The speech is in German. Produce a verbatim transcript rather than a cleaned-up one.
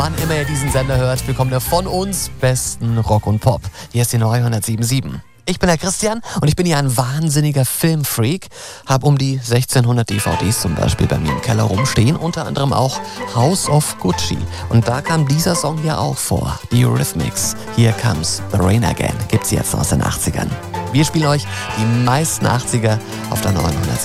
wann immer ihr diesen Sender hört, bekommt ihr von uns besten Rock und Pop. Hier ist die neue hundertsieben Komma sieben. Ich bin der Christian und ich bin hier ein wahnsinniger Filmfreak. Hab um die sechzehnhundert D V Ds zum Beispiel bei mir im Keller rumstehen, unter anderem auch House of Gucci. Und da kam dieser Song hier auch vor, die Eurythmics. Here Comes the Rain Again, gibt's jetzt aus den achtzigern. Wir spielen euch die meisten achtziger auf der neuen hundertsieben.